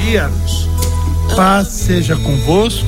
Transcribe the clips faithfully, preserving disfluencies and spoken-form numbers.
dia, paz seja convosco.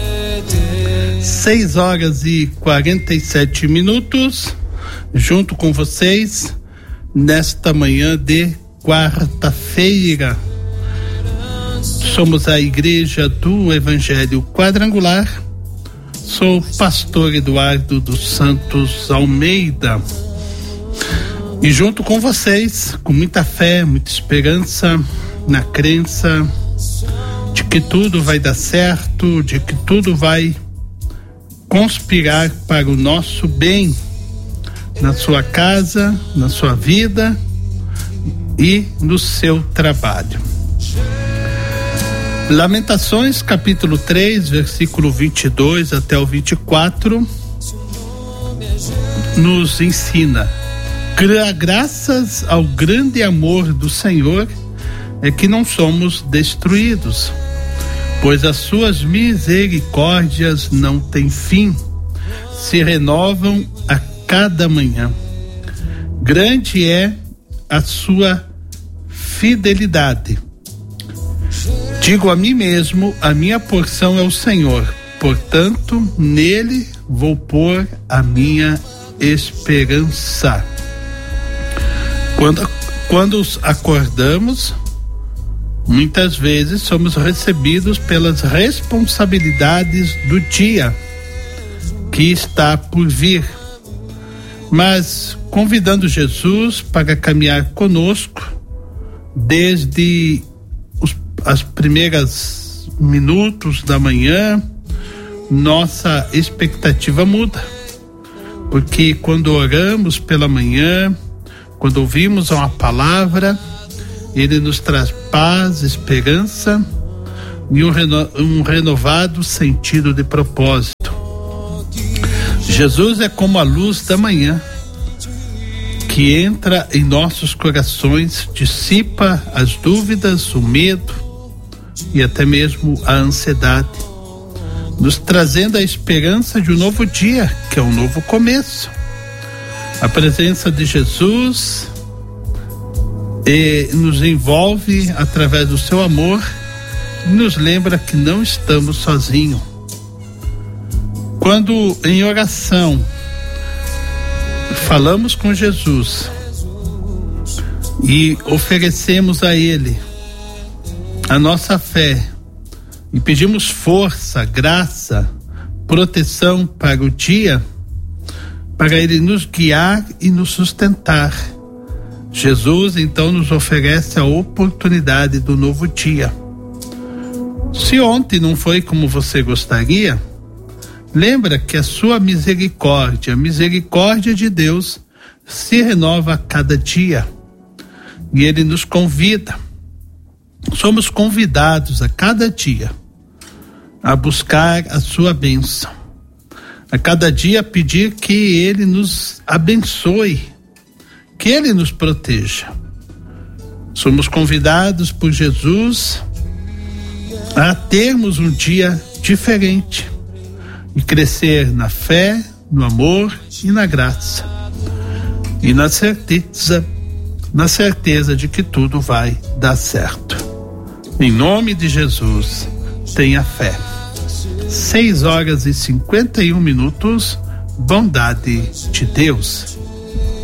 Seis horas e quarenta e sete minutos, junto com vocês nesta manhã de quarta-feira. Somos a Igreja do Evangelho Quadrangular. Sou o pastor Eduardo dos Santos Almeida. E junto com vocês, com muita fé, muita esperança, na crença de que tudo vai dar certo, de que tudo vai conspirar para o nosso bem, na sua casa, na sua vida e no seu trabalho. Lamentações, capítulo três, versículo vinte e dois até o vinte e quatro, nos ensina: graças ao grande amor do Senhor é que não somos destruídos, pois as suas misericórdias não têm fim, se renovam a cada manhã. Grande é a sua fidelidade. Digo a mim mesmo, a minha porção é o Senhor, portanto, nele vou pôr a minha esperança. Quando, quando acordamos, muitas vezes somos recebidos pelas responsabilidades do dia que está por vir, mas convidando Jesus para caminhar conosco desde os as primeiras minutos da manhã, nossa expectativa muda, porque quando oramos pela manhã, quando ouvimos uma palavra, ele nos traz paz, esperança e um, reno, um renovado sentido de propósito. Jesus é como a luz da manhã, que entra em nossos corações, dissipa as dúvidas, o medo e até mesmo a ansiedade, nos trazendo a esperança de um novo dia, que é um novo começo. A presença de Jesus eh, nos envolve através do seu amor e nos lembra que não estamos sozinhos. Quando em oração falamos com Jesus e oferecemos a Ele a nossa fé e pedimos força, graça, proteção para o dia, para Ele nos guiar e nos sustentar, Jesus então nos oferece a oportunidade do novo dia. Se ontem não foi como você gostaria, lembra que a sua misericórdia, a misericórdia de Deus, se renova a cada dia. E Ele nos convida, somos convidados a cada dia a buscar a sua bênção. A cada dia pedir que Ele nos abençoe, que Ele nos proteja. Somos convidados por Jesus a termos um dia diferente e crescer na fé, no amor e na graça. E na certeza, na certeza de que tudo vai dar certo. Em nome de Jesus, tenha fé. Seis horas e cinquenta e um minutos, bondade de Deus.